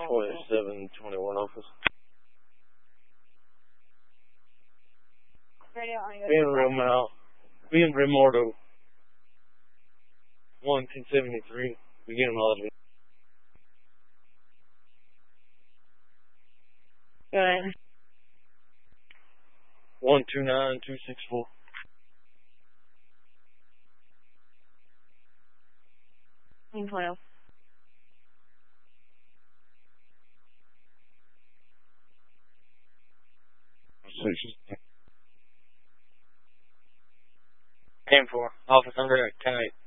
721 office. Radio on Being real mal. Being Remordo. 1-1073. Begin holiday. Go ahead. 129264. In 12. Came for office under 10-8.